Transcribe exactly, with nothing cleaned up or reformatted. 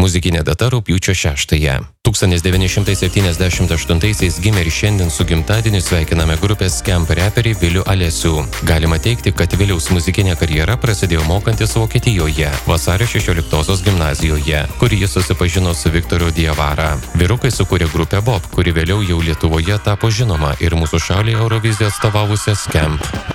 Muzikinė data rugpjūčio šeštąją. tūkstantis devyni šimtai septyniasdešimt aštuntaisiais gimė ir šiandien su gimtadieniu sveikiname grupės Skemp reperį Vilių Alesių. Galima teigti, kad Viliaus muzikinė karjera prasidėjo mokantis Vokietijoje, Vasario šešioliktosios gimnazijoje, kur jis susipažino su Viktoru Diavara. Vyrukai sukūrė grupę Bob, kuri vėliau jau Lietuvoje tapo žinoma ir mūsų šaliai Euroviziją atstovavusią Skemp.